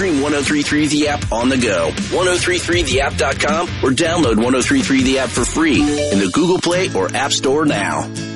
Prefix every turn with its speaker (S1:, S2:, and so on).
S1: Stream 1033 The App on the go. 1033theapp.com or download 1033 The App for free in the Google Play or App Store now.